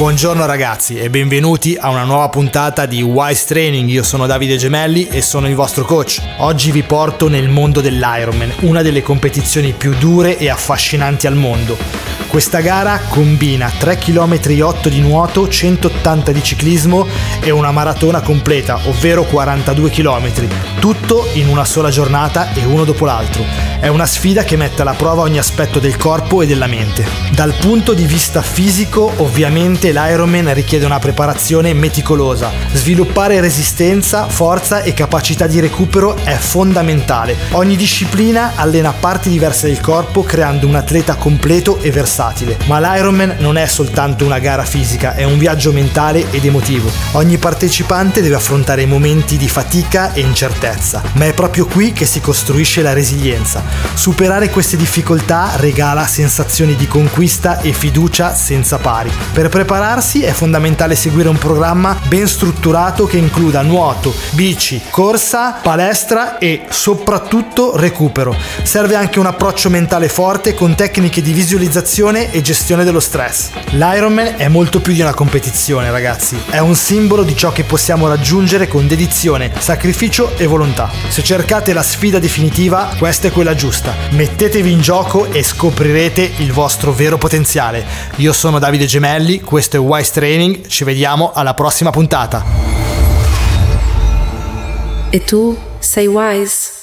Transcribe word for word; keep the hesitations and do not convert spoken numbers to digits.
Buongiorno ragazzi e benvenuti a una nuova puntata di Wise Training. Io sono Davide Gemelli e sono il vostro coach. Oggi vi porto nel mondo dell'Ironman, una delle competizioni più dure e affascinanti al mondo. Questa gara combina tre virgola otto chilometri di nuoto, centottanta di ciclismo e una maratona completa, ovvero quarantadue chilometri, tutto in una sola giornata e uno dopo l'altro. È una sfida che mette alla prova ogni aspetto del corpo e della mente. Dal punto di vista fisico, ovviamente l'Ironman richiede una preparazione meticolosa. Sviluppare resistenza, forza e capacità di recupero è fondamentale. Ogni disciplina allena parti diverse del corpo, creando un atleta completo e versatile. Ma l'Ironman non è soltanto una gara fisica, è un viaggio mentale ed emotivo. Ogni partecipante deve affrontare momenti di fatica e incertezza, ma è proprio qui che si costruisce la resilienza. Superare queste difficoltà regala sensazioni di conquista e fiducia senza pari. Per prepararsi è fondamentale seguire un programma ben strutturato che includa nuoto, bici, corsa, palestra e soprattutto recupero. Serve anche un approccio mentale forte con tecniche di visualizzazione e gestione dello stress. L'Ironman è molto più di una competizione, ragazzi. È un simbolo di ciò che possiamo raggiungere con dedizione, sacrificio e volontà. Se cercate la sfida definitiva, questa è quella giusta. Mettetevi in gioco e scoprirete il vostro vero potenziale. Io sono Davide Gemelli, questo è Wise Training, ci vediamo alla prossima puntata. E tu sei wise?